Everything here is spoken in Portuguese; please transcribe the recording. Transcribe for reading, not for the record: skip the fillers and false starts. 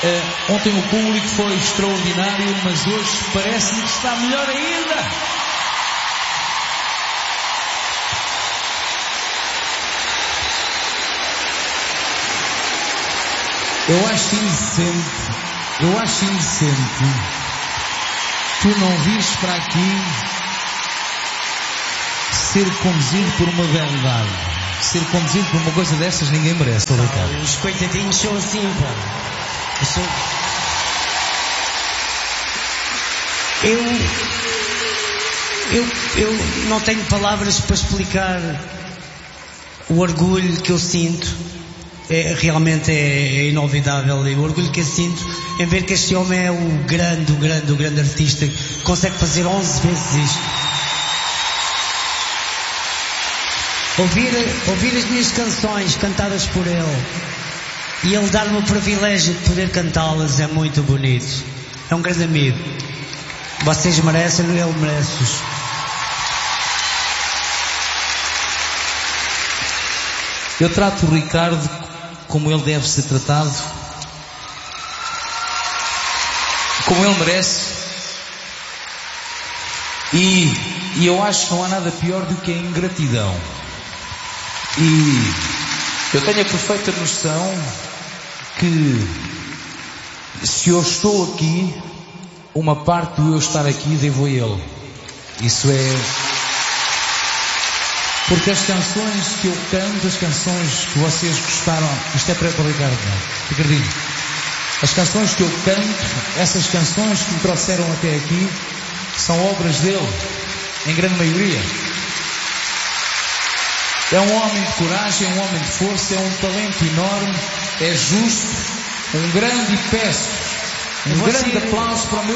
Ontem o público foi extraordinário, mas hoje parece-me que está melhor ainda. Eu acho indecente tu não vires para aqui ser conduzido por uma beldade. Ser conduzido por uma coisa destas ninguém merece, Ricardo. Os coitadinhos são assim, pá. Eu não tenho palavras para explicar o orgulho que eu sinto. Realmente é inolvidável. E o orgulho que eu sinto em ver que este homem é o grande artista que consegue fazer 11 vezes isto. Ouvir as minhas canções cantadas por ele e ele dar-me o privilégio de poder cantá-las é muito bonito. É um grande amigo. Vocês merecem, ele merece-os. Eu trato o Ricardo como ele deve ser tratado, como ele merece, e eu acho que não há nada pior do que a ingratidão. E eu tenho a perfeita noção que se eu estou aqui, uma parte do eu estar aqui devo a ele. Isso é porque as canções que eu canto, as canções que vocês gostaram, isto é para o Ricardo, não? Ricardinho, as canções que eu canto, essas canções que me trouxeram até aqui, são obras dele, em grande maioria. É um homem de coragem, é um homem de força, é um talento enorme, é justo, um grande, e peço um grande aplauso para o meu